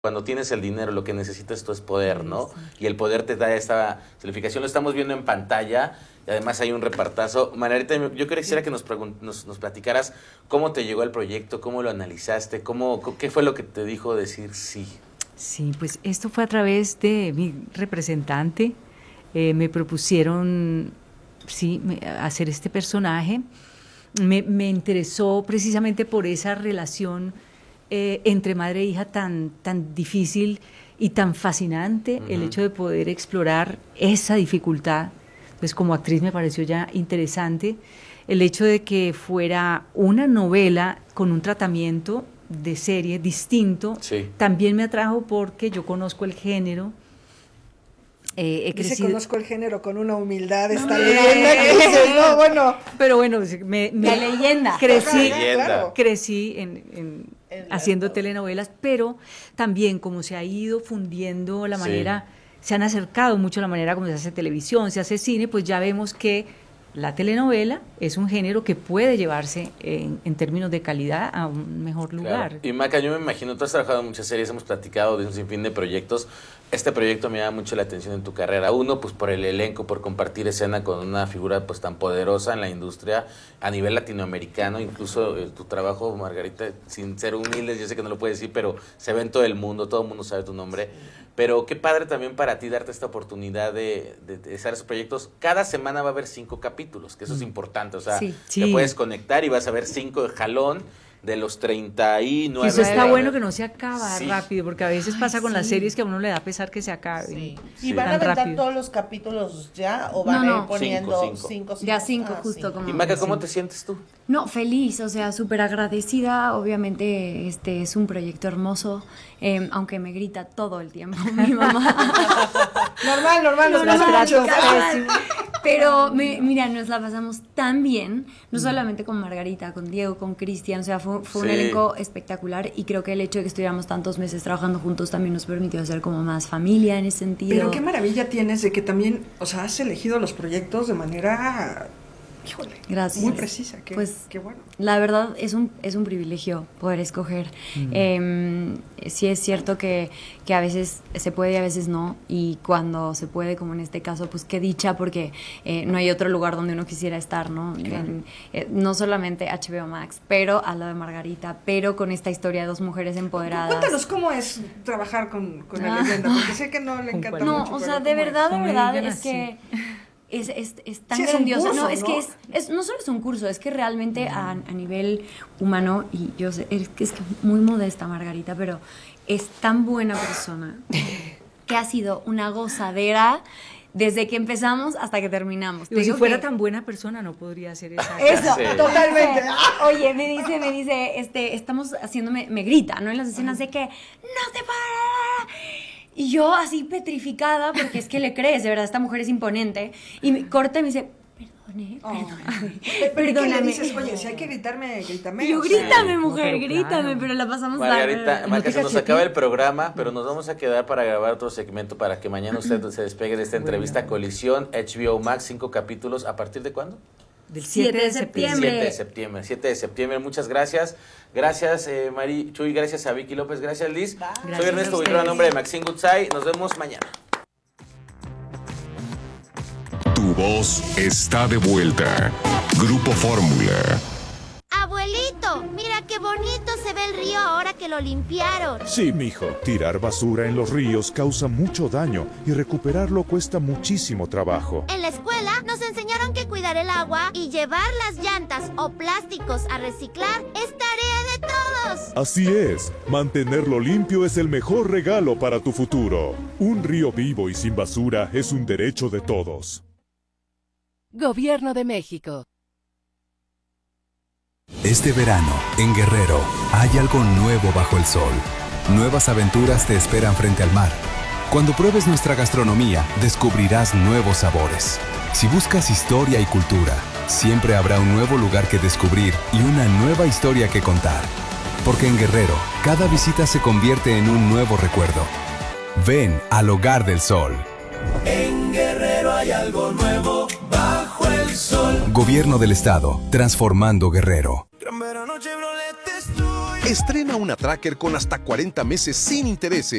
Cuando tienes el dinero, lo que necesitas tú es poder, ¿no? Y el poder te da esta certificación. Lo estamos viendo en pantalla y además hay un repartazo. Margarita, yo quisiera que nos platicaras cómo te llegó el proyecto, cómo lo analizaste, qué fue lo que te dijo decir sí. Sí, pues esto fue a través de mi representante. Me propusieron, hacer este personaje. Me interesó precisamente por esa relación entre madre e hija tan difícil y tan fascinante, el hecho de poder explorar esa dificultad. Pues como actriz me pareció ya interesante el hecho de que fuera una novela con un tratamiento de serie distinto. También me atrajo porque yo conozco el género. Conozco el género con una humildad, esta leyenda que dices, no, bueno. Pero bueno, la leyenda. Crecí haciendo telenovelas, pero también como se ha ido fundiendo la manera, se han acercado mucho a la manera como se hace televisión, se hace cine, pues ya vemos que la telenovela es un género que puede llevarse en términos de calidad a un mejor lugar. Claro. Y Maca, yo me imagino, tú has trabajado en muchas series, hemos platicado de un sinfín de proyectos. Este proyecto me llama mucho la atención en tu carrera. Uno, pues por el elenco, por compartir escena con una figura pues tan poderosa en la industria a nivel latinoamericano. Incluso tu trabajo, Margarita, sin ser humildes, yo sé que no lo puedes decir, pero se ve en todo el mundo sabe tu nombre. Pero qué padre también para ti darte esta oportunidad de hacer esos proyectos. Cada semana va a haber 5 capítulos, que eso es importante. O sea, te puedes conectar y vas a ver 5 de jalón de los 39. Eso está bueno que no se acaba rápido, porque a veces pasa con las series que a uno le da pesar que se acabe. Sí. ¿Y van a aventar todos los capítulos ya o van a ir poniendo 5? Ya 5 justo como. Y Maca, ¿cómo te sientes tú? No, feliz, o sea, súper agradecida. Obviamente este es un proyecto hermoso, aunque me grita todo el tiempo mi mamá. normal. Pero mira, nos la pasamos tan bien, no solamente con Margarita, con Diego, con Cristian, o sea, fue un elenco espectacular, y creo que el hecho de que estuviéramos tantos meses trabajando juntos también nos permitió hacer como más familia en ese sentido. Pero qué maravilla tienes de que también, o sea, has elegido los proyectos de manera, híjole, gracias, muy precisa, qué bueno. La verdad es un privilegio poder escoger. Sí es cierto que a veces se puede y a veces no, y cuando se puede, como en este caso, pues qué dicha, porque no hay otro lugar donde uno quisiera estar, ¿no? Claro. No solamente HBO Max, pero a la de Margarita, pero con esta historia de 2 mujeres empoderadas. Cuéntanos cómo es trabajar con la leyenda, porque sé que no le encanta mucho. No, o sea, de verdad es que es tan grandioso. Curso, no, es que no solo es un curso, es que realmente a nivel humano, y yo sé, es que muy modesta Margarita, pero es tan buena persona que ha sido una gozadera desde que empezamos hasta que terminamos. Si fuera tan buena persona no podría hacer eso. Totalmente. Oye, me dice, estamos haciéndome, me grita, ¿no? En las escenas de que no te para. Y yo así petrificada, porque es que le crees, de verdad, esta mujer es imponente. Y me corta y me dice, perdóname. ¿Qué le dices? Oye, si hay que grítame. Y yo, grítame, mujer, grítame, pero la pasamos Margarita, se nos acaba el programa, pero nos vamos a quedar para grabar otro segmento para que mañana usted se despegue de esta entrevista. Colisión, HBO Max, 5 capítulos. ¿A partir de cuándo? Del 7 de septiembre. 7 de septiembre, muchas gracias. Gracias, Mari Chuy, gracias a Vicky López, gracias, Liz. Soy Ernesto Buitrón, a nombre de Maxine Goodside. Nos vemos mañana. Tu voz está de vuelta. Grupo Fórmula. Abuelito, mira qué bonito se ve el río ahora que lo limpiaron. Sí, mijo. Tirar basura en los ríos causa mucho daño y recuperarlo cuesta muchísimo trabajo. En la escuela nos enseñaron que cuidar el agua y llevar las llantas o plásticos a reciclar es tarea de todos. Así es. Mantenerlo limpio es el mejor regalo para tu futuro. Un río vivo y sin basura es un derecho de todos. Gobierno de México. Este verano, en Guerrero, hay algo nuevo bajo el sol. Nuevas aventuras te esperan frente al mar. Cuando pruebes nuestra gastronomía, descubrirás nuevos sabores. Si buscas historia y cultura, siempre habrá un nuevo lugar que descubrir y una nueva historia que contar. Porque en Guerrero, cada visita se convierte en un nuevo recuerdo. Ven al Hogar del Sol. En Guerrero hay algo nuevo bajo el sol. Gobierno del Estado, transformando Guerrero. Estrena una Tracker con hasta 40 meses sin intereses